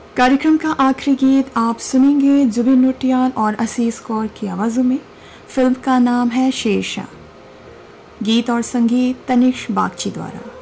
कार्यक्रम का आखिरी गीत आप सुनेंगे जुबिन नौटियाल और असीस कौर की आवाज़ों में। फिल्म का नाम है शेरशाह। गीत और संगीत तनिष्क बागची द्वारा।